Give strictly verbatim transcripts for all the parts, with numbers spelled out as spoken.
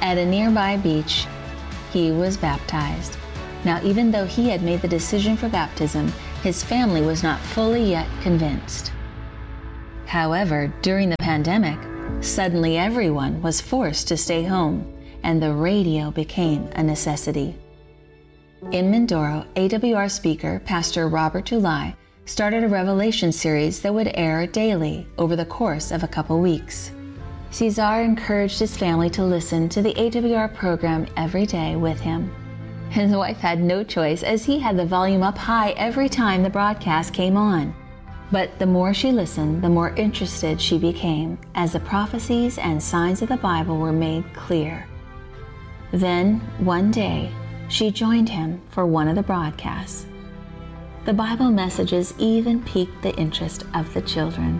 At a nearby beach, he was baptized. Now, even though he had made the decision for baptism, his family was not fully yet convinced. However, during the pandemic, suddenly everyone was forced to stay home, and the radio became a necessity. In Mindoro, A W R speaker Pastor Robert Tulay started a Revelation series that would air daily over the course of a couple weeks. Cesar encouraged his family to listen to the A W R program every day with him. His wife had no choice, as he had the volume up high every time the broadcast came on. But the more she listened, the more interested she became as the prophecies and signs of the Bible were made clear. Then, one day, she joined him for one of the broadcasts. The Bible messages even piqued the interest of the children.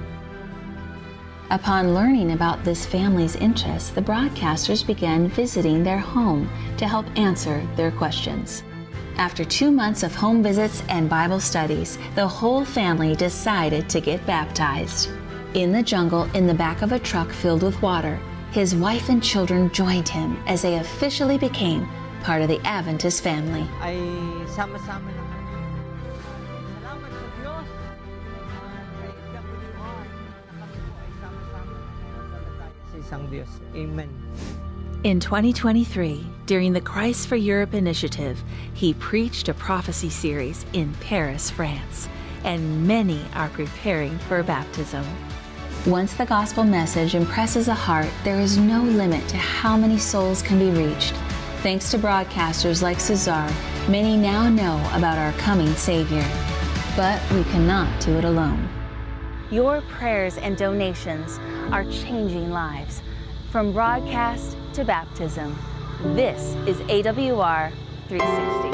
Upon learning about this family's interests, the broadcasters began visiting their home to help answer their questions. After two months of home visits and Bible studies, the whole family decided to get baptized. In the jungle, in the back of a truck filled with water, his wife and children joined him as they officially became part of the Adventist family. Ay sama-sama na kami. Salamat sa Diyos. Kay W R na kami po ay sama-sama na sa isang Diyos. Amen. In twenty twenty-three, during the Christ for Europe initiative, he preached a prophecy series in Paris, France, and many are preparing for baptism. Once the gospel message impresses a heart, there is no limit to how many souls can be reached. Thanks to broadcasters like Cesar, many now know about our coming Savior. But we cannot do it alone. Your prayers and donations are changing lives. From broadcast to baptism, this is A W R three sixty.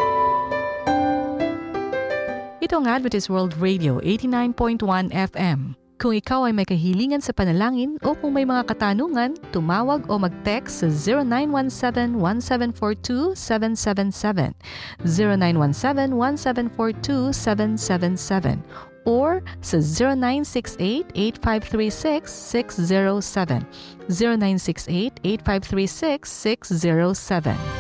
Ito ang Adventist World Radio eighty-nine point one F M. Kung ikaw ay may kahilingan sa panalangin o kung may mga katanungan, tumawag o mag-text sa zero nine one seven, one seven four two, seven seven seven, zero nine one seven, one seven four two, seven seven seven, or sa zero nine six eight, eight five three six, six zero seven, zero nine six eight, eight five three six, six zero seven.